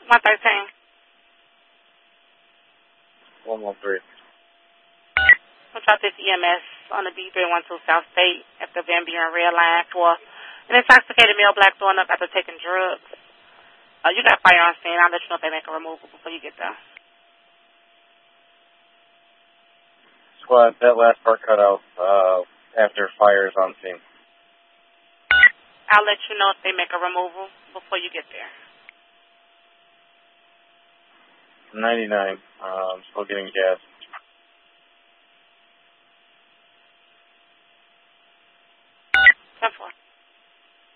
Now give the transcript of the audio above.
113. 113. We'll drop this EMS on the B312 South State at the Van Buren Red Line for an intoxicated male black throwing up after taking drugs. You got fire on scene. I'll let you know if they make a removal before you get there. Squad, that last part cut out after fire is on scene. I'll let you know if they make a removal before you get there. 99. Still getting gas.